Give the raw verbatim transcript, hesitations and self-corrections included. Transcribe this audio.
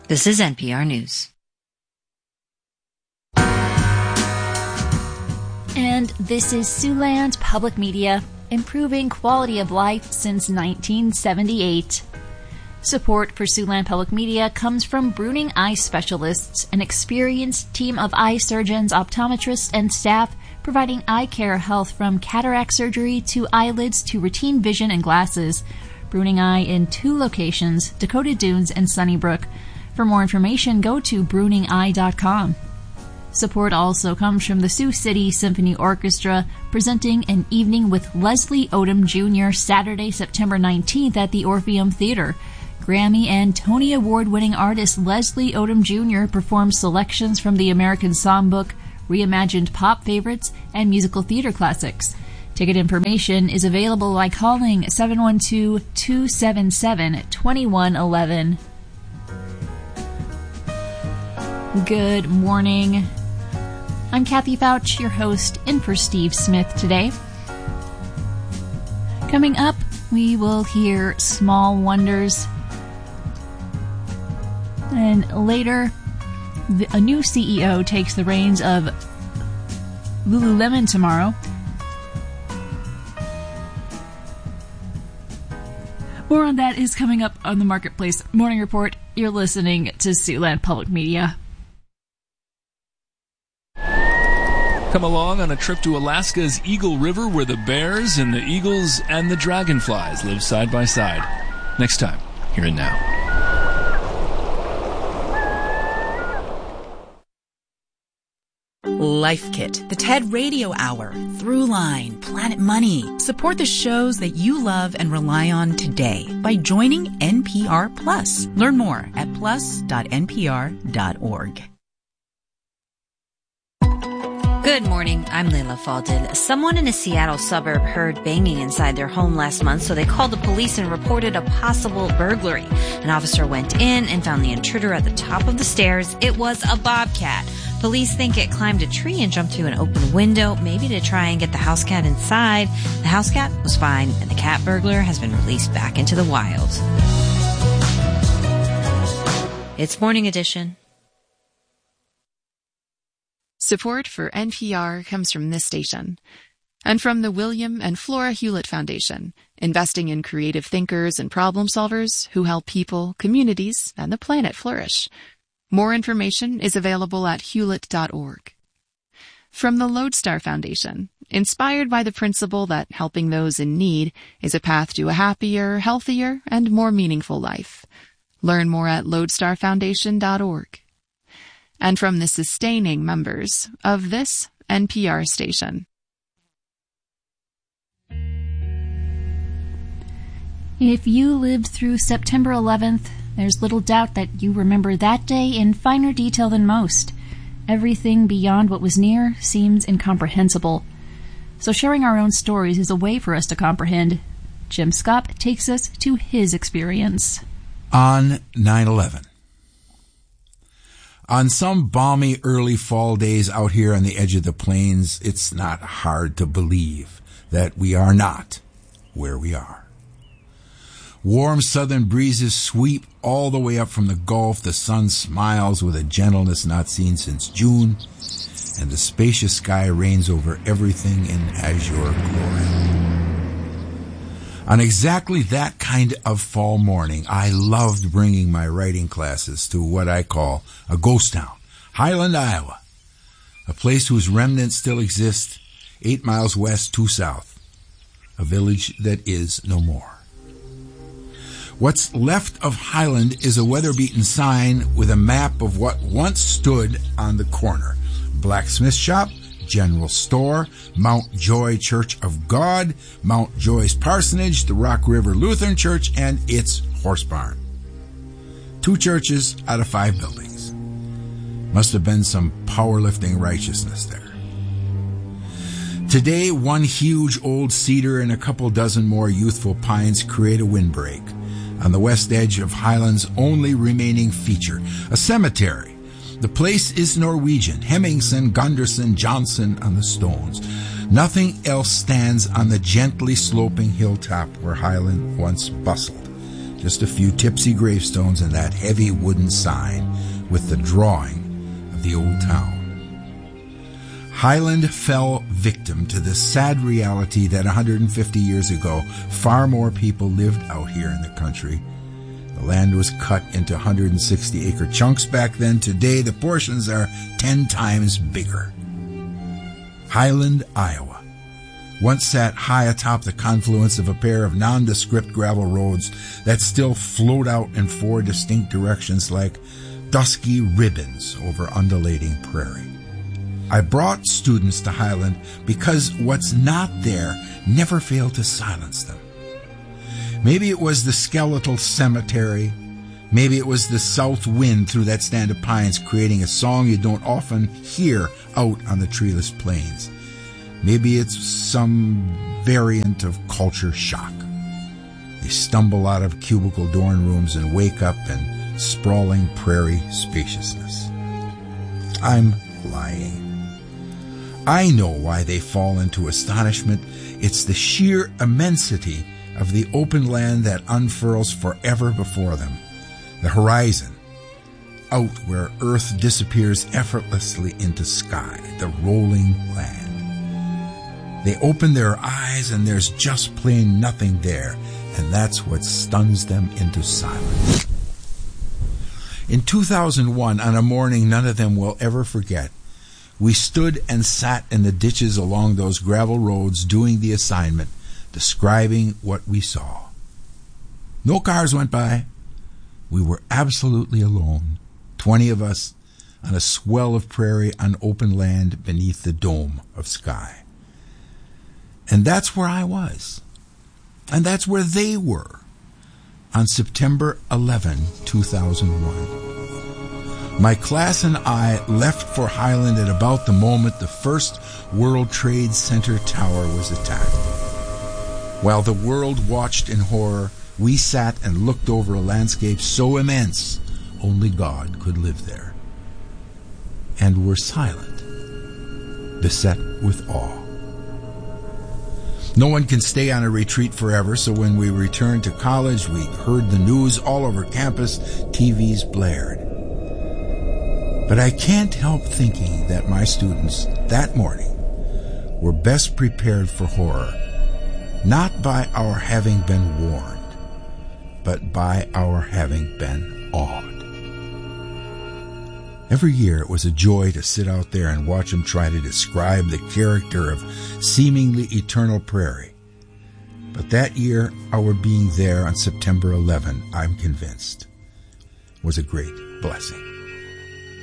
This is N P R News. And this is Siouxland Public Media, improving quality of life since nineteen seventy-eight. Support for Siouxland Public Media comes from Bruning Eye Specialists, an experienced team of eye surgeons, optometrists, and staff providing eye care health from cataract surgery to eyelids to routine vision and glasses. Bruning Eye in two locations, Dakota Dunes and Sunnybrook. For more information, go to bruning eye dot com. Support also comes from the Sioux City Symphony Orchestra, presenting an evening with Leslie Odom Junior Saturday, September nineteenth at the Orpheum Theater. Grammy and Tony Award-winning artist Leslie Odom Junior performs selections from the American Songbook, reimagined pop favorites, and musical theater classics. Ticket information is available by calling seven one two, two seven seven, two one one one. Good morning. I'm Kathy Fouch, your host, in for Steve Smith today. Coming up, we will hear Small Wonders. And later, the, a new C E O takes the reins of Lululemon tomorrow. More on that is coming up on the Marketplace Morning Report. You're listening to Siouxland Public Media. Come along on a trip to Alaska's Eagle River, where the bears and the eagles and the dragonflies live side by side. Next time, here and now. Life Kit, the TED Radio Hour, Throughline, Planet Money. Support the shows that you love and rely on today by joining N P R Plus. Learn more at plus dot n p r dot org. Good morning, I'm Layla Falded. Someone in a Seattle suburb heard banging inside their home last month, so they called the police and reported a possible burglary. An officer went in and found the intruder at the top of the stairs. It was a bobcat. Police think it climbed a tree and jumped through an open window, maybe to try and get the house cat inside. The house cat was fine, and the cat burglar has been released back into the wild. It's Morning Edition. Support for N P R comes from this station and from the William and Flora Hewlett Foundation, investing in creative thinkers and problem solvers who help people, communities, and the planet flourish. More information is available at hewlett dot org. From the Lodestar Foundation, inspired by the principle that helping those in need is a path to a happier, healthier, and more meaningful life. Learn more at lodestar foundation dot org. And from the sustaining members of this N P R station. If you lived through September eleventh, there's little doubt that you remember that day in finer detail than most. Everything beyond what was near seems incomprehensible. So sharing our own stories is a way for us to comprehend. Jim Scott takes us to his experience. On nine eleven. On some balmy early fall days out here on the edge of the plains, it's not hard to believe that we are not where we are. Warm southern breezes sweep all the way up from the Gulf. The sun smiles with a gentleness not seen since June, and the spacious sky reigns over everything in azure glory. On exactly that kind of fall morning, I loved bringing my writing classes to what I call a ghost town, Highland, Iowa, a place whose remnants still exist eight miles west, two south, a village that is no more. What's left of Highland is a weather-beaten sign with a map of what once stood on the corner. Blacksmith shop, general store, Mount Joy Church of God, Mount Joy's Parsonage, the Rock River Lutheran Church, and its horse barn. Two churches out of five buildings. Must have been some powerlifting righteousness there. Today, one huge old cedar and a couple dozen more youthful pines create a windbreak on the west edge of Highland's only remaining feature, a cemetery. The place is Norwegian, Hemmingson, Gunderson, Johnson on the stones. Nothing else stands on the gently sloping hilltop where Highland once bustled. Just a few tipsy gravestones and that heavy wooden sign with the drawing of the old town. Highland fell victim to the sad reality that one hundred fifty years ago, far more people lived out here in the country. The land was cut into one hundred sixty acre chunks back then. Today, the portions are ten times bigger. Highland, Iowa, once sat high atop the confluence of a pair of nondescript gravel roads that still float out in four distinct directions like dusky ribbons over undulating prairie. I brought students to Highland because what's not there never failed to silence them. Maybe it was the skeletal cemetery. Maybe it was the south wind through that stand of pines creating a song you don't often hear out on the treeless plains. Maybe it's some variant of culture shock. They stumble out of cubicle dorm rooms and wake up in sprawling prairie spaciousness. I'm lying. I know why they fall into astonishment. It's the sheer immensity of the open land that unfurls forever before them. The horizon, out where earth disappears effortlessly into sky, the rolling land. They open their eyes and there's just plain nothing there, and that's what stuns them into silence. In two thousand one, on a morning none of them will ever forget, we stood and sat in the ditches along those gravel roads doing the assignment, describing what we saw. No cars went by. We were absolutely alone, twenty of us, on a swell of prairie on open land beneath the dome of sky. And that's where I was. And that's where they were on September eleventh, two thousand one. My class and I left for Highland at about the moment the first World Trade Center tower was attacked. While the world watched in horror, we sat and looked over a landscape so immense only God could live there. And were silent, beset with awe. No one can stay on a retreat forever, so when we returned to college, we heard the news all over campus, T Vs blared. But I can't help thinking that my students, that morning, were best prepared for horror, not by our having been warned, but by our having been awed. Every year it was a joy to sit out there and watch them try to describe the character of seemingly eternal prairie. But that year, our being there on September eleventh, I'm convinced, was a great blessing.